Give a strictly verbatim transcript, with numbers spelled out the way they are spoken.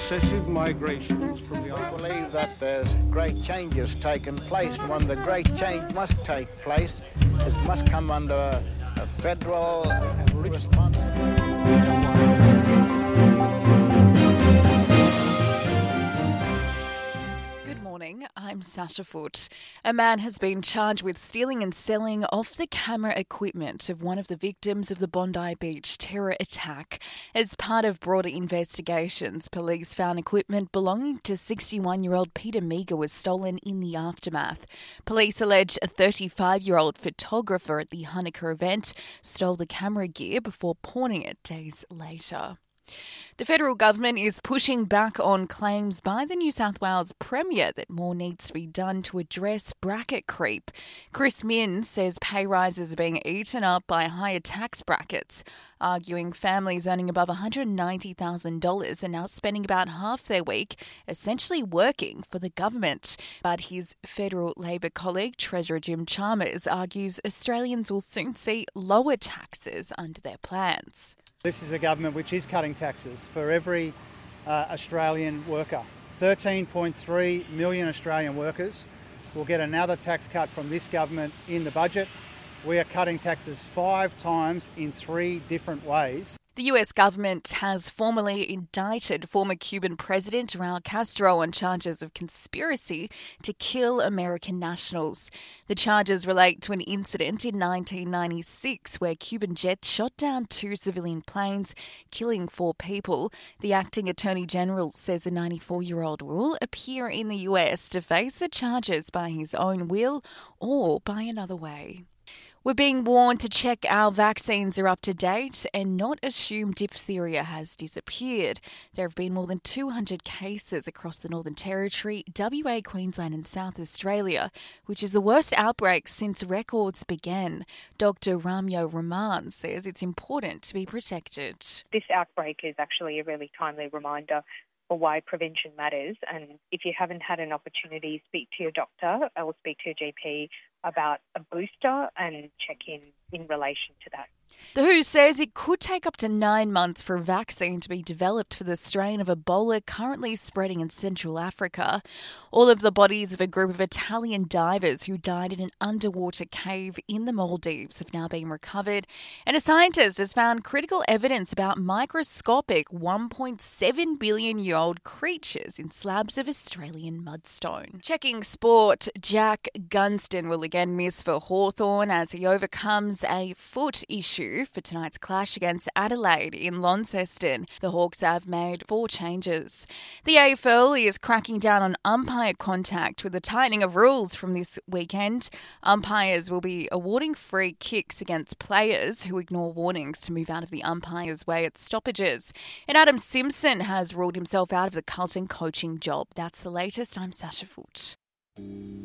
excessive migrations from the We island. believe that there's great changes taken place, and when the great change must take place, it must come under a federal responsibility. Good morning, I'm Sasha Foote. A man has been charged with stealing and selling off-the-camera equipment of one of the victims of the Bondi Beach terror attack. As part of broader investigations, police found equipment belonging to sixty-one-year-old Peter Meager was stolen in the aftermath. Police allege a thirty-five-year-old photographer at the Hanukkah event stole the camera gear before pawning it days later. The federal government is pushing back on claims by the New South Wales Premier that more needs to be done to address bracket creep. Chris Minns says pay rises are being eaten up by higher tax brackets, arguing families earning above one hundred ninety thousand dollars are now spending about half their week essentially working for the government. But his federal Labor colleague, Treasurer Jim Chalmers, argues Australians will soon see lower taxes under their plans. This is a government which is cutting taxes for every uh, Australian worker. thirteen point three million Australian workers will get another tax cut from this government in the budget. We are cutting taxes five times in three different ways. The U S government has formally indicted former Cuban President Raul Castro on charges of conspiracy to kill American nationals. The charges relate to an incident in nineteen ninety-six where Cuban jets shot down two civilian planes, killing four people. The acting Attorney General says the ninety-four-year-old will appear in the U S to face the charges by his own will or by another way. We're being warned to check our vaccines are up to date and not assume diphtheria has disappeared. There have been more than two hundred cases across the Northern Territory, W A, Queensland and South Australia, which is the worst outbreak since records began. Doctor Ramya Raman says it's important to be protected. This outbreak is actually a really timely reminder for why prevention matters, and if you haven't had an opportunity, speak to your doctor or speak to your G P about a booster and check in in relation to that. The W H O says it could take up to nine months for a vaccine to be developed for the strain of Ebola currently spreading in Central Africa. All of the bodies of a group of Italian divers who died in an underwater cave in the Maldives have now been recovered, and a scientist has found critical evidence about microscopic one point seven billion year old creatures in slabs of Australian mudstone. Checking sport, Jack Gunston will again miss for Hawthorn as he overcomes a foot issue for tonight's clash against Adelaide in Launceston. The Hawks have made four changes. The A F L is cracking down on umpire contact with the tightening of rules from this weekend. Umpires will be awarding free kicks against players who ignore warnings to move out of the umpire's way at stoppages. And Adam Simpson has ruled himself out of the Carlton coaching job. That's the latest. I'm Sasha Foote.